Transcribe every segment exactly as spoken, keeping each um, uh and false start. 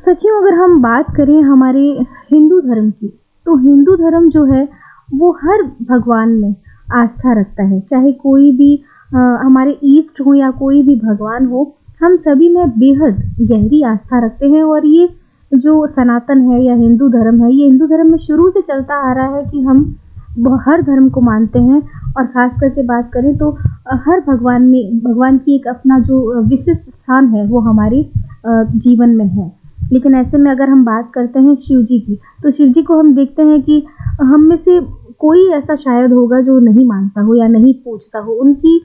सखियों, अगर हम बात करें हमारे हिंदू धर्म की, तो हिंदू धर्म जो है वो हर भगवान में आस्था रखता है। चाहे कोई भी अ, हमारे ईष्ट हो या कोई भी भगवान हो, हम सभी में बेहद गहरी आस्था रखते हैं। और ये जो सनातन है या हिंदू धर्म है, ये हिंदू धर्म में शुरू से चलता आ रहा है कि हम ब- हर धर्म को मानते हैं। और ख़ास करके बात करें तो अ, हर भगवान में भगवान की एक अपना जो अ, विशिष्ट स्थान है वो हमारे अ, जीवन में है। लेकिन ऐसे में अगर हम बात करते हैं शिव जी की, तो शिव जी को हम देखते हैं कि हम में से कोई ऐसा शायद होगा जो नहीं मानता हो या नहीं पूजता हो। उनकी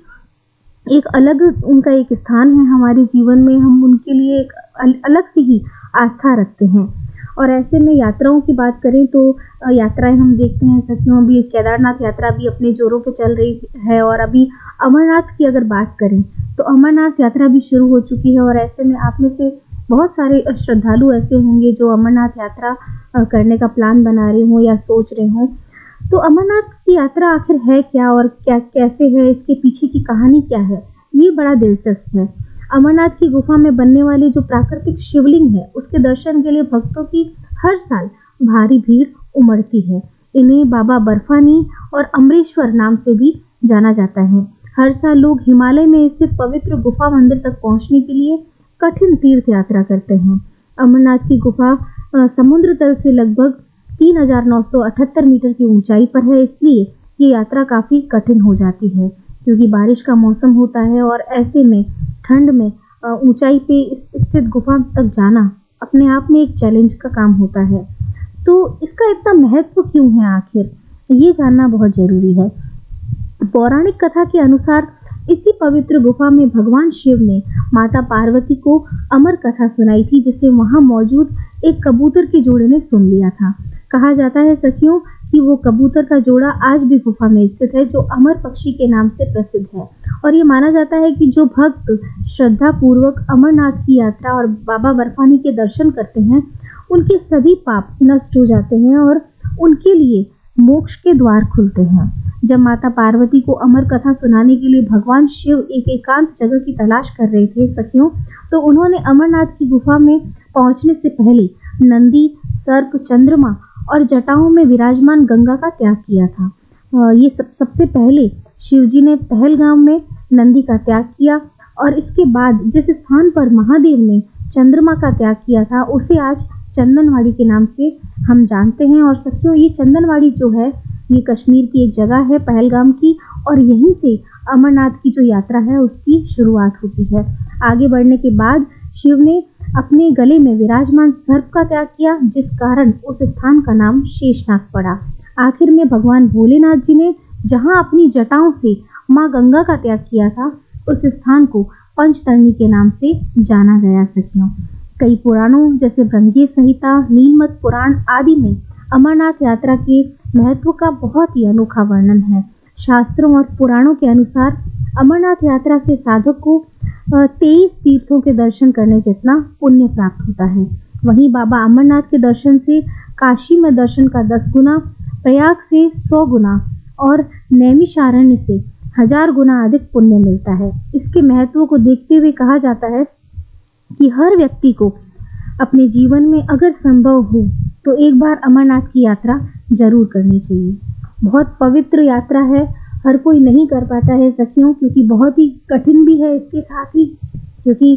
एक अलग उनका एक स्थान है हमारे जीवन में। हम उनके लिए एक अल- अलग सी ही आस्था रखते हैं। और ऐसे में यात्राओं की बात करें तो अ, यात्राएं हम देखते हैं सखियों, अभी केदारनाथ यात्रा भी अपने जोरों पे चल रही है। और अभी अमरनाथ की अगर बात करें तो अमरनाथ यात्रा भी शुरू हो चुकी है। और ऐसे में आप में से बहुत सारे अ, श्रद्धालु ऐसे होंगे जो अमरनाथ यात्रा अ, करने का प्लान बना रहे हों या सोच रहे हों। तो अमरनाथ की यात्रा आखिर है क्या और क्या कैसे है, इसके पीछे की कहानी क्या है, ये बड़ा दिलचस्प है। अमरनाथ की गुफा में बनने वाले जो प्राकृतिक शिवलिंग है, उसके दर्शन के लिए भक्तों की हर साल भारी भीड़ उमड़ती है। इन्हें बाबा बर्फानी और अमरेश्वर नाम से भी जाना जाता है। हर साल लोग हिमालय में स्थित पवित्र गुफा मंदिर तक पहुंचने के लिए कठिन तीर्थ यात्रा करते हैं। अमरनाथ की गुफा अ, समुद्र तल से लगभग तीन हजार नौ सौ अठहत्तर मीटर की ऊंचाई पर है, इसलिए ये यात्रा काफ़ी कठिन हो जाती है क्योंकि बारिश का मौसम होता है। और ऐसे में ठंड में अ, ऊंचाई पे स्थित गुफा तक जाना अपने आप में एक चैलेंज का काम होता है। तो इसका इतना महत्व क्यों है आखिर, ये जानना बहुत ज़रूरी है। पौराणिक कथा के अनुसार इसी पवित्र गुफा में भगवान शिव ने माता पार्वती को अमर कथा सुनाई थी, जिसे वहां मौजूद एक कबूतर के जोड़े ने सुन लिया था। कहा जाता है सखियों कि वो कबूतर का जोड़ा आज भी गुफा में स्थित है, जो अमर पक्षी के नाम से प्रसिद्ध है। और ये माना जाता है कि जो भक्त श्रद्धा पूर्वक अमरनाथ की यात्रा और बाबा बर्फानी के दर्शन करते हैं, उनके सभी पाप नष्ट हो जाते हैं और उनके लिए मोक्ष के द्वार खुलते हैं। जब माता पार्वती को अमर कथा सुनाने के लिए भगवान शिव एक एकांत जगह की तलाश कर रहे थे सखियों, तो उन्होंने अमरनाथ की गुफा में पहुंचने से पहले नंदी, सर्प, चंद्रमा और जटाओं में विराजमान गंगा का त्याग किया था। अ, ये सब सबसे पहले शिवजी ने पहलगाम में नंदी का त्याग किया और इसके बाद जिस स्थान पर महादेव ने चंद्रमा का त्याग किया था, उसे आज चंदनवाड़ी के नाम से हम जानते हैं। और सखियों, ये चंदनवाड़ी जो है, ये कश्मीर की एक जगह है पहलगाम की, और यहीं से अमरनाथ की जो यात्रा है उसकी शुरुआत होती है। आगे बढ़ने के बाद शिव ने अपने गले में विराजमान सर्प का त्याग किया, जिस कारण उस स्थान का नाम शेषनाग पड़ा। आखिर में भगवान भोलेनाथ जी ने जहां अपनी जटाओं से मां गंगा का त्याग किया था, उस स्थान को पंचतरणी के नाम से जाना गया सखियों। कई पुराणों जैसे भृंगी संहिता, नीलमत पुराण आदि में अमरनाथ यात्रा के महत्व का बहुत ही अनोखा वर्णन है। शास्त्रों और पुराणों के अनुसार अमरनाथ यात्रा से साधक को तेईस तीर्थों के दर्शन करने जितना पुण्य प्राप्त होता है। वहीं बाबा अमरनाथ के दर्शन से काशी में दर्शन का दस गुना, प्रयाग से सौ गुना और नैमिषारण्य से हजार गुना अधिक पुण्य मिलता है। इसके महत्व को देखते हुए कहा जाता है कि हर व्यक्ति को अपने जीवन में अगर संभव हो तो एक बार अमरनाथ की यात्रा जरूर करनी चाहिए। बहुत पवित्र यात्रा है, हर कोई नहीं कर पाता है सखियों, क्योंकि बहुत ही कठिन भी है इसके साथ ही, क्योंकि